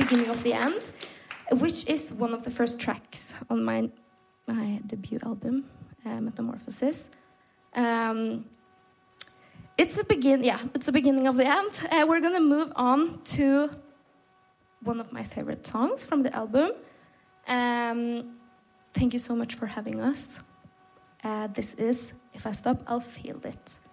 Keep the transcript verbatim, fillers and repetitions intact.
beginning of the end, which is one of the first tracks on my my debut album, uh, Metamorphosis. Um, it's a begin, yeah, it's the beginning of the end. Uh, we're gonna move on to one of my favorite songs from the album. Um, thank you so much for having us. Uh, this is If I Stop, I'll Feel It.